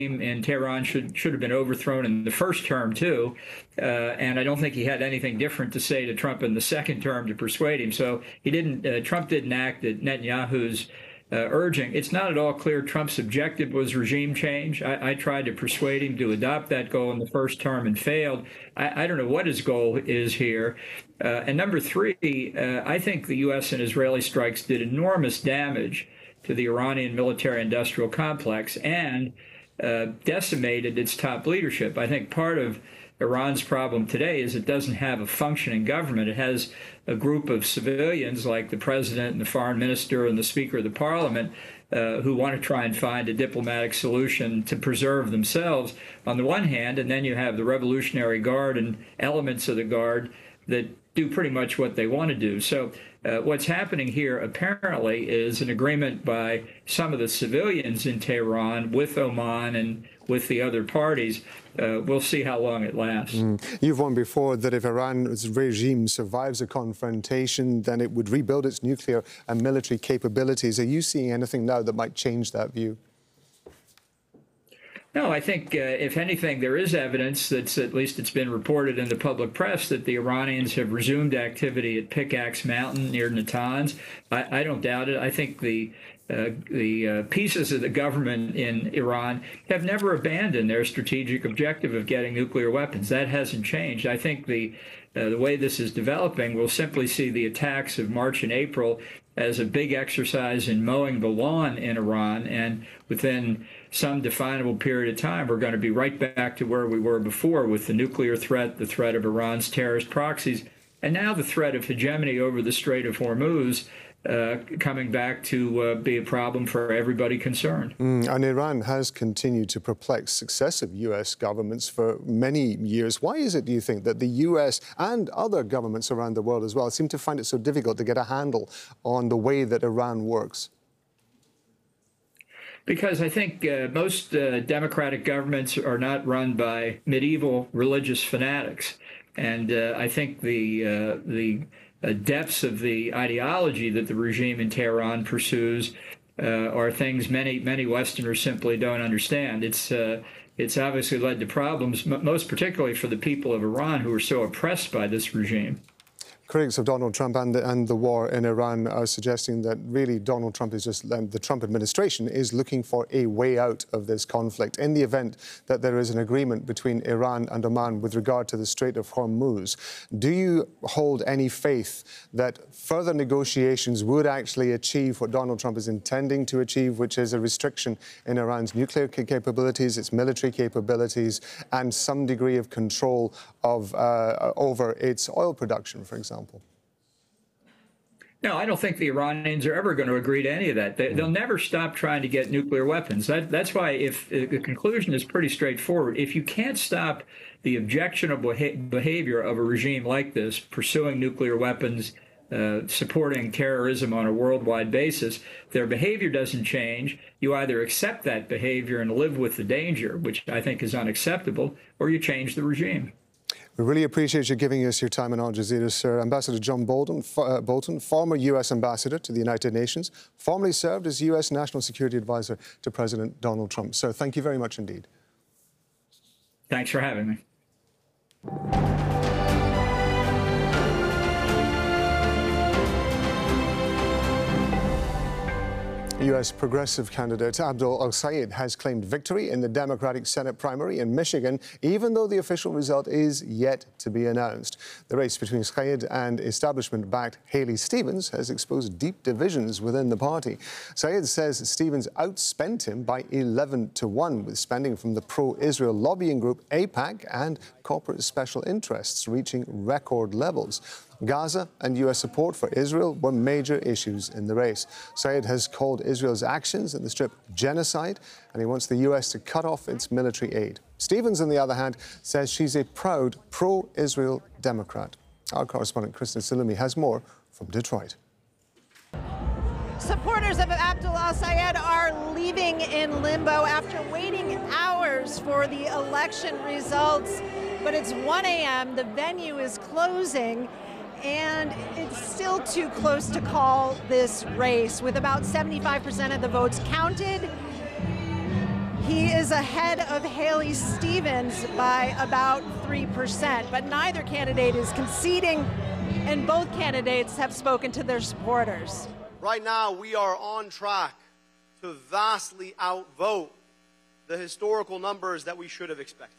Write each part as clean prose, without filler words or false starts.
in Tehran should have been overthrown in the first term too, and I don't think he had anything different to say to Trump in the second term to persuade him. So he didn't. Trump didn't act at Netanyahu's urging. It's not at all clear Trump's objective was regime change. I tried to persuade him to adopt that goal in the first term and failed. I don't know what his goal is here. And number three, I think the U.S. and Israeli strikes did enormous damage to the Iranian military-industrial complex and decimated its top leadership. I think part of Iran's problem today is it doesn't have a functioning government. It has a group of civilians like the president and the foreign minister and the speaker of the parliament who want to try and find a diplomatic solution to preserve themselves on the one hand, and then you have the Revolutionary Guard and elements of the Guard that do pretty much what they want to do. So what's happening here apparently is an agreement by some of the civilians in Tehran with Oman and with the other parties. We'll see how long it lasts. You've warned before that if Iran's regime survives a confrontation, then it would rebuild its nuclear and military capabilities. Are you seeing anything now that might change that view? No, I think, if anything, there is evidence that's, at least it's been reported in the public press, that the Iranians have resumed activity at Pickaxe Mountain near Natanz. I don't doubt it. I think the pieces of the government in Iran have never abandoned their strategic objective of getting nuclear weapons. That hasn't changed. I think the way this is developing, we'll simply see the attacks of March and April as a big exercise in mowing the lawn in Iran, and within some definable period of time, we're going to be right back to where we were before with the nuclear threat, the threat of Iran's terrorist proxies, and now the threat of hegemony over the Strait of Hormuz coming back to be a problem for everybody concerned. And Iran has continued to perplex successive U.S. governments for many years. Why is it, do you think, that the U.S. and other governments around the world as well seem to find it so difficult to get a handle on the way that Iran works? Because I think most democratic governments are not run by medieval religious fanatics. And I think the depths of the ideology that the regime in Tehran pursues are things many Westerners simply don't understand. It's obviously led to problems, most particularly for the people of Iran who are so oppressed by this regime. Critics of Donald Trump and the war in Iran are suggesting that really Donald Trump is just, the Trump administration is looking for a way out of this conflict in the event that there is an agreement between Iran and Oman with regard to the Strait of Hormuz. Do you hold any faith that further negotiations would actually achieve what Donald Trump is intending to achieve, which is a restriction in Iran's nuclear capabilities, its military capabilities, and some degree of control of over its oil production, for example? No, I don't think the Iranians are ever going to agree to any of that. They'll never stop trying to get nuclear weapons. That's why, if the conclusion is pretty straightforward, if you can't stop the objectionable behavior of a regime like this, pursuing nuclear weapons, supporting terrorism on a worldwide basis, their behavior doesn't change. You either accept that behavior and live with the danger, which I think is unacceptable, or you change the regime. We really appreciate you giving us your time on Al Jazeera, sir. Ambassador John Bolton, former U.S. ambassador to the United Nations, formerly served as U.S. National Security Advisor to President Donald Trump. Sir, thank you very much indeed. Thanks for having me. U.S. progressive candidate Abdul al-Sayed has claimed victory in the Democratic Senate primary in Michigan, even though the official result is yet to be announced. The race between Sayed and establishment-backed Haley Stevens has exposed deep divisions within the party. Sayed says Stevens outspent him by 11-1, with spending from the pro-Israel lobbying group AIPAC and corporate special interests reaching record levels. Gaza and U.S. support for Israel were major issues in the race. Sayed has called Israel's actions in the Strip genocide, and he wants the U.S. to cut off its military aid. Stevens, on the other hand, says she's a proud pro-Israel Democrat. Our correspondent, Kristen Salumi, has more from Detroit. Supporters of Abdul al-Sayed are leaving in limbo after waiting hours for the election results. But it's 1 a.m., the venue is closing, and it's still too close to call this race. With about 75% of the votes counted, He is ahead of Haley Stevens by about 3%, but neither candidate is conceding, and both candidates have spoken to their supporters. Right now, we are on track to vastly outvote the historical numbers that we should have expected.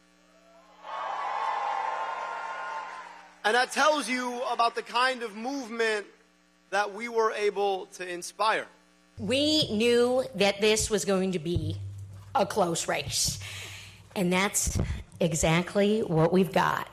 And that tells you about the kind of movement that we were able to inspire. We knew that this was going to be a close race, and that's exactly what we've got.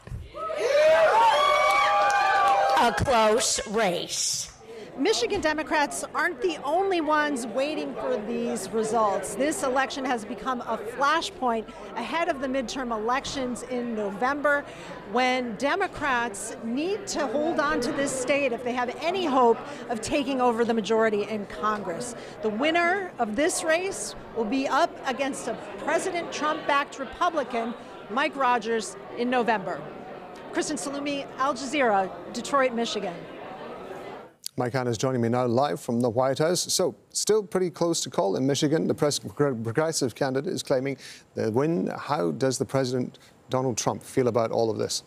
A close race. Michigan Democrats aren't the only ones waiting for these results. This election has become a flashpoint ahead of the midterm elections in November, when Democrats need to hold on to this state if they have any hope of taking over the majority in Congress. The winner of this race will be up against a President Trump-backed Republican, Mike Rogers, in November. Kristen Salumi, Al Jazeera, Detroit, Michigan. Mike Hanna is joining me now live from the White House. So, still pretty close to call in Michigan. The progressive candidate is claiming the win. How does the President, Donald Trump, feel about all of this?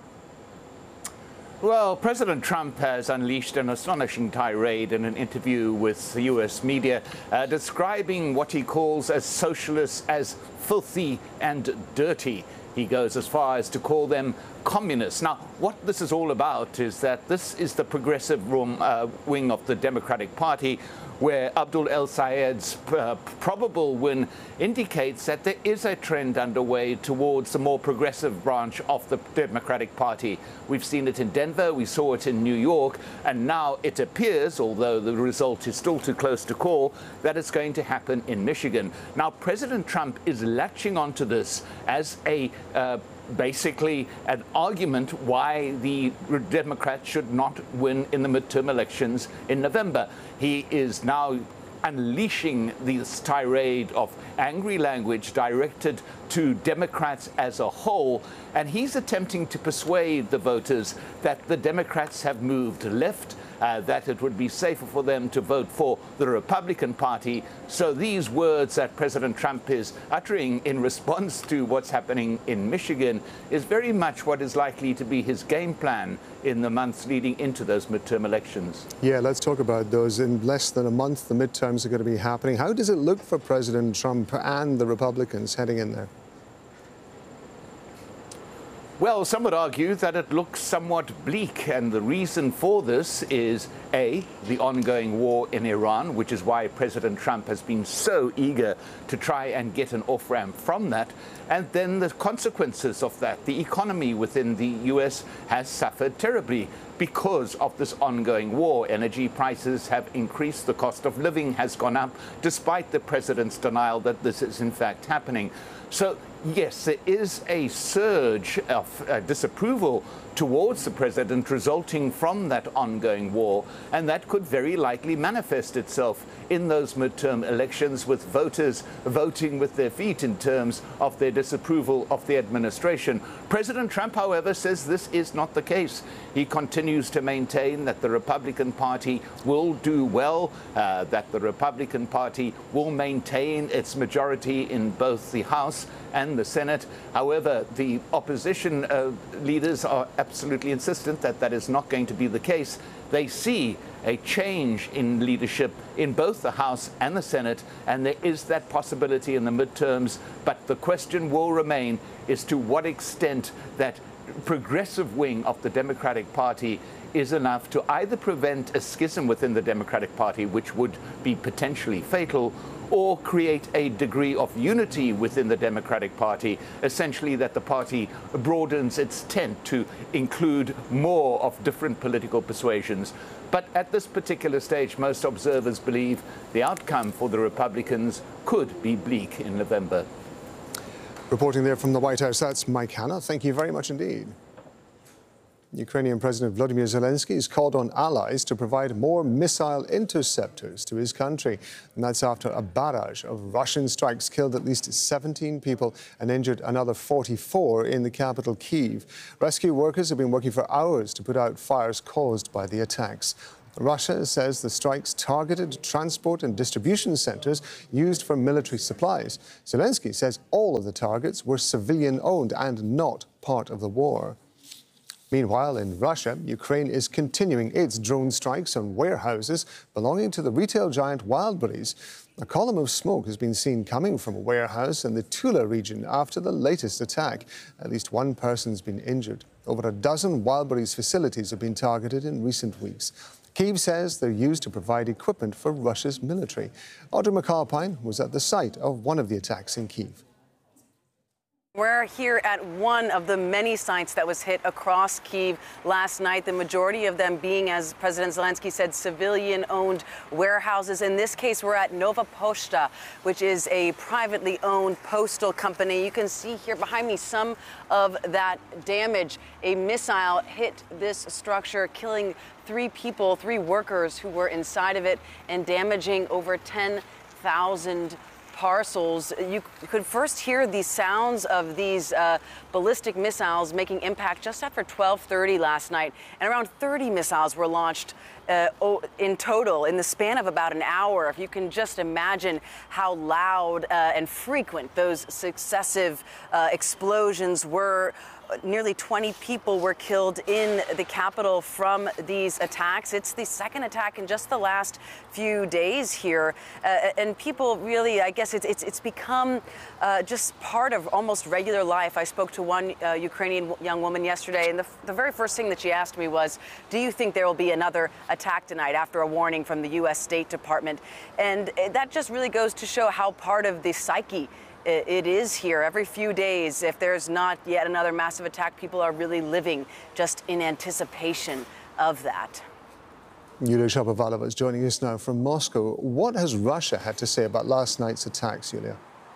Well, President Trump has unleashed an astonishing tirade in an interview with the U.S. media, describing what he calls as socialists as filthy and dirty. He goes as far as to call them communists. Now, what this is all about is that this is the progressive wing of the Democratic Party, where Abdul El-Sayed's probable win indicates that there is a trend underway towards the more progressive branch of the Democratic Party. We've seen it in Denver, we saw it in New York, and now it appears, although the result is still too close to call, that it's going to happen in Michigan. Now, President Trump is latching onto this as a basically an argument why the Democrats should not win in the midterm elections in November. He is now unleashing this tirade of angry language directed to Democrats as a whole, and he's attempting to persuade the voters that the Democrats have moved left, that it would be safer for them to vote for the Republican Party. So these words that President Trump is uttering in response to what's happening in Michigan is very much what is likely to be his game plan in the months leading into those midterm elections. Yeah, let's talk about those. In less than a month, the midterms are going to be happening. How does it look for President Trump and the Republicans heading in there? Well, some would argue that it looks somewhat bleak, and the reason for this is, A, the ongoing war in Iran, which is why President Trump has been so eager to try and get an off-ramp from that, and then the consequences of that. The economy within the U.S. has suffered terribly because of this ongoing war. Energy prices have increased, the cost of living has gone up, despite the president's denial that this is in fact happening. So, yes, there is a surge of disapproval towards the president resulting from that ongoing war, and that could very likely manifest itself in those midterm elections, with voters voting with their feet in terms of their disapproval of the administration. President Trump, however, says this is not the case. He continues to maintain that the Republican Party will do well, that the Republican Party will maintain its majority in both the House and the Senate. However, the opposition leaders are absolutely insistent that that is not going to be the case. They see a change in leadership in both the House and the Senate, and there is that possibility in the midterms. But the question will remain as to what extent that progressive wing of the Democratic Party is enough to either prevent a schism within the Democratic Party, which would be potentially fatal, or create a degree of unity within the Democratic Party, essentially that the party broadens its tent to include more of different political persuasions. But at this particular stage, most observers believe the outcome for the Republicans could be bleak in November. Reporting there from the White House, that's Mike Hanna. Thank you very much indeed. Ukrainian President Volodymyr Zelensky has called on allies to provide more missile interceptors to his country. And that's after a barrage of Russian strikes killed at least 17 people and injured another 44 in the capital, Kyiv. Rescue workers have been working for hours to put out fires caused by the attacks. Russia says the strikes targeted transport and distribution centers used for military supplies. Zelensky says all of the targets were civilian-owned and not part of the war. Meanwhile, in Russia, Ukraine is continuing its drone strikes on warehouses belonging to the retail giant Wildberries. A column of smoke has been seen coming from a warehouse in the Tula region after the latest attack. At least one person's been injured. Over a dozen Wildberries facilities have been targeted in recent weeks. Kyiv says they're used to provide equipment for Russia's military. Audrey McAlpine was at the site of one of the attacks in Kyiv. We're here at one of the many sites that was hit across Kyiv last night, the majority of them being, as President Zelensky said, civilian-owned warehouses. In this case, we're at Nova Poshta, which is a privately owned postal company. You can see here behind me some of that damage. A missile hit this structure, killing 3 people, 3 workers who were inside of it, and damaging over 10,000 parcels. You could first hear the sounds of these ballistic missiles making impact just after 12:30 last night, and around 30 missiles were launched in total in the span of about an hour. If you can just imagine how loud and frequent those successive explosions were. Nearly 20 people were killed in the capital from these attacks. It's the second attack in just the last few days here. And people really, I guess it's become just part of almost regular life. I spoke to one Ukrainian young woman yesterday, and the very first thing that she asked me was, do you think there will be another attack tonight, after a warning from the U.S. State Department? And that just really goes to show how part of the psyche it is here. Every few days, if there's not yet another massive attack, people are really living just in anticipation of that. Yulia Shapovalova is joining us now from Moscow. What has Russia had to say about last night's attacks, Yulia?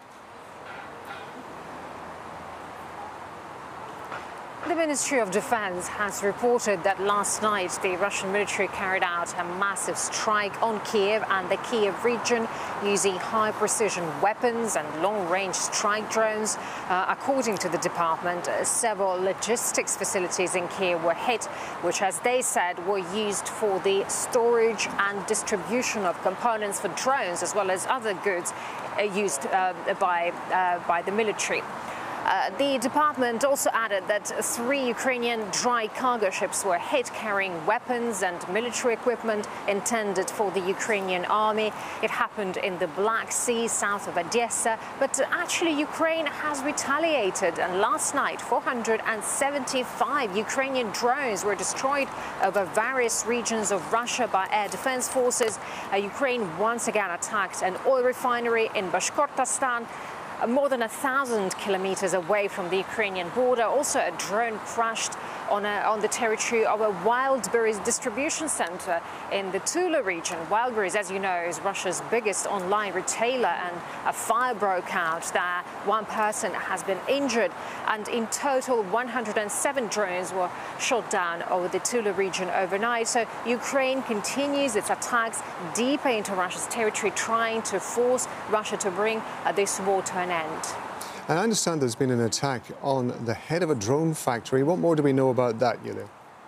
The Ministry of Defense has reported that last night the Russian military carried out a massive strike on Kiev and the Kiev region using high-precision weapons and long-range strike drones. According to the department, several logistics facilities in Kiev were hit, which, as they said, were used for the storage and distribution of components for drones, as well as other goods used by the military. The department also added that 3 Ukrainian dry cargo ships were hit carrying weapons and military equipment intended for the Ukrainian army. It happened in the Black Sea, south of Odessa, but actually Ukraine has retaliated, and last night 475 Ukrainian drones were destroyed over various regions of Russia by air defense forces. Ukraine once again attacked an oil refinery in Bashkortostan, more than 1,000 kilometers away from the Ukrainian border. Also, a drone crashed on the territory of a Wildberries distribution center in the Tula region. Wildberries, as you know, is Russia's biggest online retailer, and a fire broke out there. 1 person has been injured, and in total 107 drones were shot down over the Tula region overnight. So Ukraine continues its attacks deeper into Russia's territory, trying to force Russia to bring this war to an end. And I understand there's been an attack on the head of a drone factory. What more do we know about that, Yulia?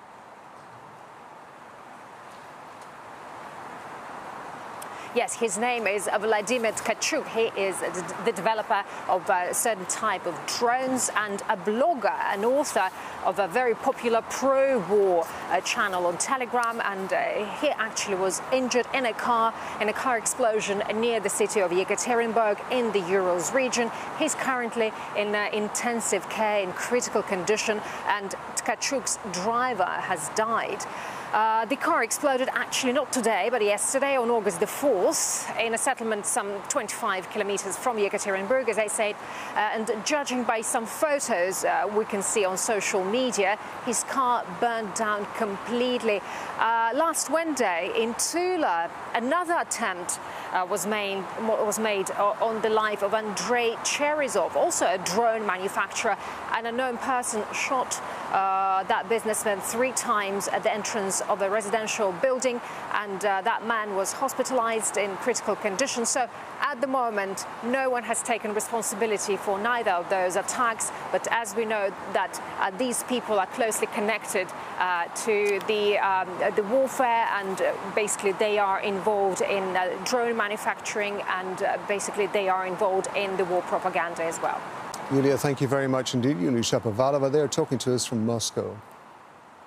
Yes, his name is Vladimir Tkachuk. He is the developer of a certain type of drones and a blogger, an author of a very popular pro-war channel on Telegram. And he actually was injured in a car explosion near the city of Yekaterinburg in the Urals region. He's currently in intensive care, in critical condition, and Tkachuk's driver has died. The car exploded actually not today, but yesterday on August the 4th in a settlement some 25 kilometers from Yekaterinburg, as I said. And judging by some photos we can see on social media, his car burned down completely. Last Wednesday in Tula, another attempt was made on the life of Andrei Cherizov, also a drone manufacturer, and a known person shot that businessman 3 times at the entrance of a residential building, and that man was hospitalized in critical condition. So at the moment, no one has taken responsibility for neither of those attacks. But as we know that these people are closely connected to the warfare, and basically they are involved in drone manufacturing, and basically they are involved in the war propaganda as well. Yulia, thank you very much indeed. Yulia Shapovalova there talking to us from Moscow.